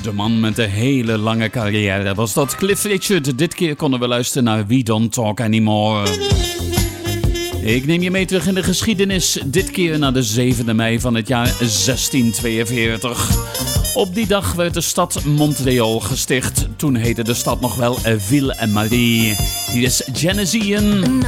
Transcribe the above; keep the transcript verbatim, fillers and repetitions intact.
de man met een hele lange carrière was dat. Cliff Richard. Dit keer konden we luisteren naar We Don't Talk Anymore. Ik neem je mee terug in de geschiedenis. Dit keer naar de zevende mei van het jaar zestien tweeënveertig. Op die dag werd de stad Montreal gesticht. Toen heette de stad nog wel Ville-Marie. Hier is Genesee.